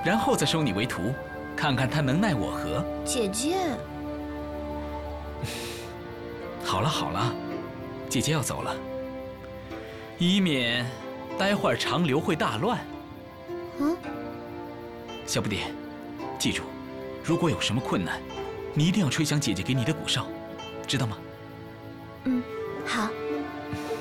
然后再收你为徒，看看他能奈我何。 姐姐， 好了好了，姐姐要走了，以免待会儿长留会大乱。小不点，记住，如果有什么困难，你一定要吹响姐姐给你的鼓哨，知道吗？ 好。